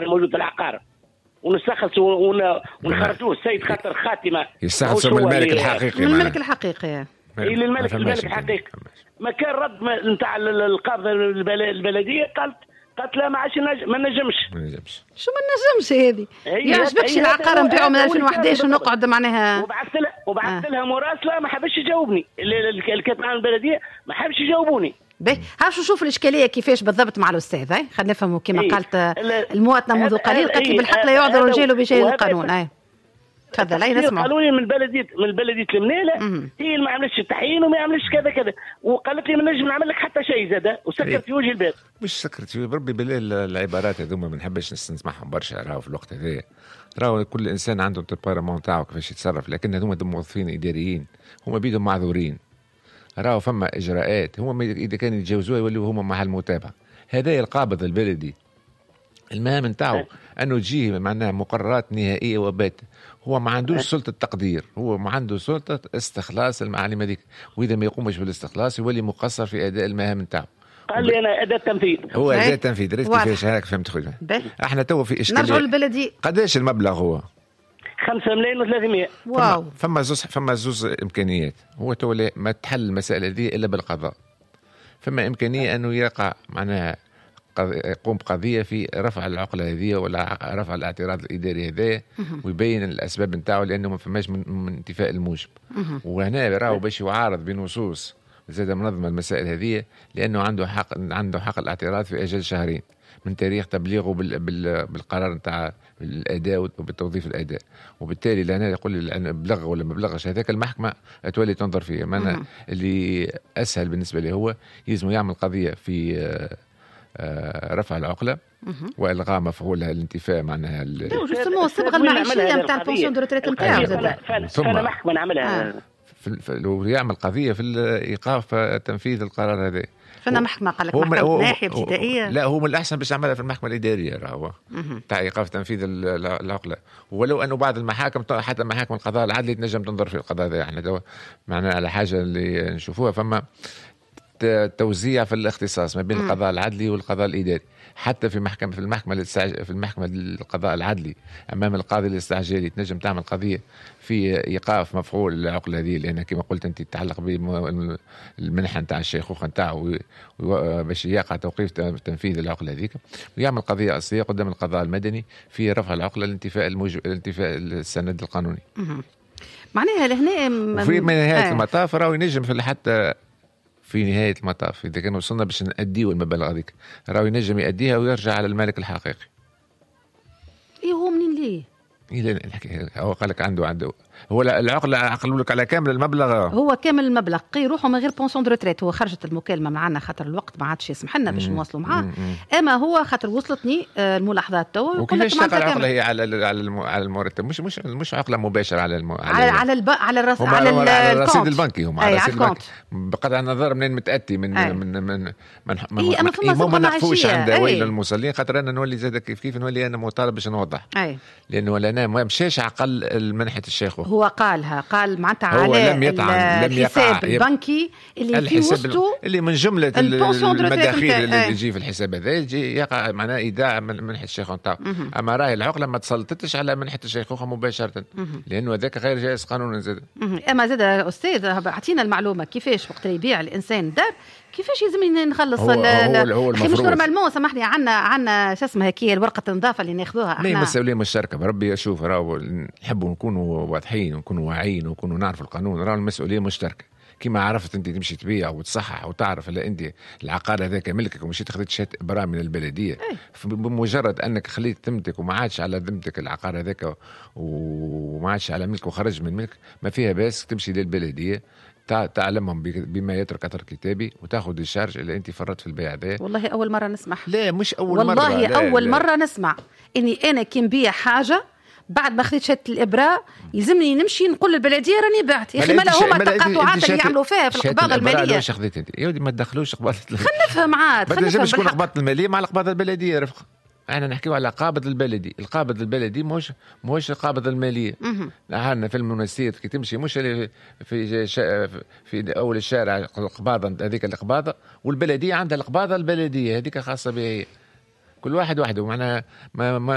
موجود في العقار ونستخلص ونخرجوه السيد خاطر خاتمه يستخلصوا من المالك الحقيقي. من الملك الحقيقي الملك الحقيقي. ما كان رد نتاع القابضه البلديه قالت لا ما عادش ما نجمش. شو ما نجمش هذه؟ يعجبكش العقار نبيعه من 2011 ونقعد معناها. وبعثت لها مراسله ما حبش يجاوبني، الكاتب عن البلديه ما حبش يجاوبوني. باهي هاش نشوف الاشكاليه كيفاش بالضبط مع الاستاذ. خلينا نفهموا كما قالت المواطنه منذ قليل، قالت لي بالحق لا يعذر الرجال بجهل القانون. تفضل. نسمع. قالوا لي من البلديه المنيله هي اللي ما عملتش التحيين وما عملتش كذا كذا، وقالت لي ما نجم نعمل لك حتى شيء زاد، وسكرت في وجه الباب. مش سكرت في بربي بالله. العبارات هذوما ما نحبش نسمعهم برشا. راهو في الوقت هذا راهو كل انسان عنده التبارمون تاعو كيفاش يتصرف، لكن هذوما موظفين اداريين هما بيدهم معذورين. راهو فما اجراءات هما اذا كانوا يتجاوزوها يولوا هما مع المتابعه. هذا القابض البلدي المهام نتاعو انه تجيه معناها مقررات نهائيه وباتة. هو ما عندوش سلطه تقدير، هو ما عنده سلطه استخلاص المعالم هذيك، واذا ما يقومش بالاستخلاص يولي مقصر في اداء المهام نتاعو. قال لي انا اداه تنفيذ. هو اداه تنفيذ. ريت كيفاش هاك فهمت خويا. احنا تو في اشكاليه. نرجعوا للبلدي. قداش المبلغ هو؟ 5,300,000. واو. فما زوز امكانيات. هو تو ما تحل المسائل هذه الا بالقضاء. فما امكانيه انه يقع معناها يقوم بقضيه في رفع العقله هذه ولا رفع الاعتراض الاداري هذا، ويبين الاسباب نتاعو لانه ما فماش من انتفاء الموجب. وهنا راهو باش يعارض بنصوص زاد منظمه المسائل هذه، لانه عنده حق الاعتراض في اجل شهرين من تاريخ تبليغه بالقرار نتاع الاداء وبالتوظيف الاداء. وبالتالي لهنا يقول لي بلغ ولا ما بلغش، هذاك المحكمه تولي تنظر فيه. معناها اللي اسهل بالنسبه له هو يلزم يعمل قضيه في رفع العقله والغاء مفعولها الانتفاء معناها الصبغه المعيشيه نتاع البونسيون دو ريتريت نتاعو. ثم محكمه نعملها لو يعمل قضيه في ايقاف تنفيذ القرار هذا. فانا محكمه قال لك محكمه ناحيه ابتدائيه. لا هو من الاحسن باش يعملها في المحكمه الاداريه راهو تاع ايقاف تنفيذ العقله. ولو انه بعض المحاكم حتى محاكم القضاء العدلي تنجم تنظر في القضاء هذا. احنا معناها على حاجه اللي نشوفوها فما توزيع في الاختصاص ما بين القضاء العدلي والقضاء الاداري. حتى في المحكمه القضاء العدلي امام القاضي الاستعجالي تنجم تعمل قضيه في ايقاف مفعول العقله هذه، لان كما قلت انت تتعلق بالمنحه نتاع الشيخوخه نتاعو باش يقع توقيف تنفيذ العقله هذيك، ويعمل قضيه اصليه قدام القضاء المدني في رفع العقله الانتفاء السند القانوني. معناها لهنا في نهايه المطاف راهو ينجم في حتى في نهاية المطاف إذا كان وصلنا باش نأديه المبالغ هذيك راهو ينجم يأديها ويرجع على المالك الحقيقي. هو منين ليه؟ هو قال لك عنده هو العقلة عقلوا لك على كامل المبلغ. هو كامل المبلغ يروحوا من غير بونسيون دو ريتريت. هو خرجت المكالمة معنا خاطر الوقت ما عادش يسمح لنا باش نواصلوا معاه. اما هو خاطر وصلتني الملاحظات تو. وكيفاش تلقى العقلة هي على المرتب مش عقلة مباشرة على الرصيد البنكي. هم على الرصيد البنكي بقطع النظر منين متأتي من ما نعرفوش عند ويل المصلين. خاطر انا نولي زاد كيف نولي انا مطالب باش نوضح لانه انا ما مشاش عقل منحة الشيخ. هو قال معناتها على الحساب البنكي اللي في وسطه اللي من جملة المداخيل اللي يجي في الحساب هذا يجي يقع معناه إيداع من منحة الشيخ نتاعو. أما راهي العقلة ما تسلطتش على منحة الشيخوخة مباشرة لأنه هذاك غير جائز قانونا زاد. أما زاد أستاذ أعطينا المعلومة كيفاش وقت يبيع الإنسان دار كيفاش يلزم نخلص هو مش نورمالمون سامحني عنا شو اسمها هي الورقة النظافة اللي ناخذوها احنا. ما مسؤولية مشتركة بربي. شوف راهو نحبوا نكونوا واضحين ونكونوا واعيين ونكونوا نعرف القانون. راهو المسؤولية مشتركة. كما عرفت انت تمشي تبيع وتصحح وتعرف لا انت العقار هذاك ملكك ومشيت خذيت شهاده ابراء من البلديه بمجرد انك خليت ذمتك وما عادش على ذمتك العقار هذاك وما عادش على ملك وخرج من ملك ما فيها باس تمشي للبلديه تعلمهم بما يترك اثر كتابي وتاخذ الشارج اللي انت فرطت في البيع ده. والله اول مره نسمع. لا مش اول والله مره. والله اول مره نسمع اني انا كي نبيع حاجه بعد ما خذيت شهاده الابراء يلزمني نمشي نقول للبلديه راني بعت. يا اخي ما هما التقاطعات اللي يعملوا فيها في القباضه الماليه. واش خذيت انت يا ودي ما تدخلوش قباضه. خلينا نفهم عاد. ما تنجمش تكون قباضه الماليه مع القباضه البلديه رفقه. احنا نحكيو على قابض البلدي. القابض البلدي مش القابض الماليه. عندنا في المناسير كي تمشي مش في اول الشارع القباضه هذيك القباضه والبلديه عندها القباضه البلديه هذيك خاصه بها هي. كل واحد وحده معناها ما